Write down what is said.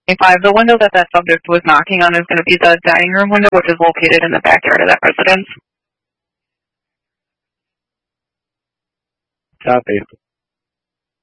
5, the window that subject was knocking on is going to be the dining room window, which is located in the backyard of that residence. Copy.